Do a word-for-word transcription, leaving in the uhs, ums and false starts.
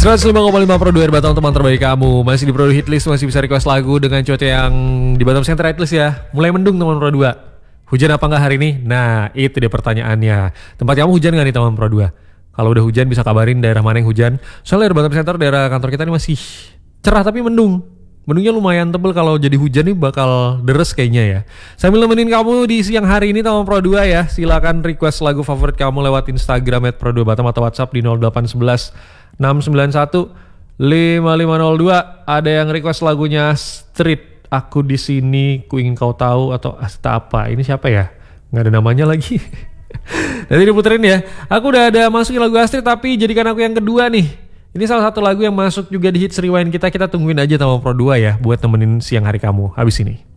seratus lima koma lima Pro dua Batam, teman terbaik kamu. Masih di Pro dua Hitlist, masih bisa request lagu dengan cuaca yang di Batam Center Hitlist ya. Mulai mendung teman Pro dua. Hujan apa enggak hari ini? Nah, itu dia pertanyaannya. Tempat kamu hujan nggak nih teman Pro dua? Kalau udah hujan bisa kabarin daerah mana yang hujan. Soalnya di Batam Center, daerah kantor kita ini masih cerah tapi mendung. Mendungnya lumayan tebel, kalau jadi hujan nih bakal deres kayaknya ya. Sambil nemenin kamu di siang hari ini teman Pro dua ya. Silakan request lagu favorit kamu lewat Instagram at Pro dua Batam atau WhatsApp di nol delapan satu satu enam sembilan satu lima lima nol dua. Ada yang request lagunya Street, Aku di Sini, Ku Ingin Kau Tahu, atau Asta apa? Ini siapa ya? Nggak ada namanya lagi. Nanti diputerin ya. Aku udah ada masukin lagu Astrid, tapi jadikan aku yang kedua nih. Ini salah satu lagu yang masuk juga di Hits Rewind kita. Kita tungguin aja sama Pro dua ya buat nemenin siang hari kamu habis ini.